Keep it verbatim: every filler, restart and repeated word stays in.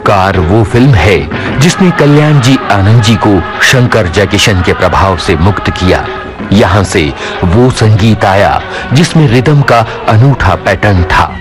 Car वो film है जिसने कल्याण जी आनंद जी को शंकर जयकिशन के प्रभाव से मुक्त किया। यहां से वो संगीत आया जिसमें रिदम का अनूठा पैटर्न था।